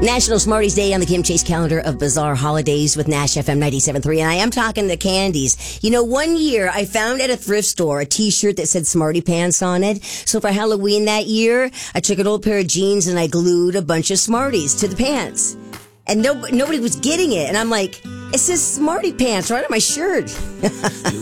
National Smarties Day on the Kim Chase calendar of bizarre holidays with Nash FM 97.3. And I am talking the candies. You know, one year I found at a thrift store a t-shirt that said Smarty Pants on it. So for Halloween that year, I took an old pair of jeans and I glued a bunch of Smarties to the pants. And nobody was getting it. And I'm like, it says Smarty Pants right on my shirt.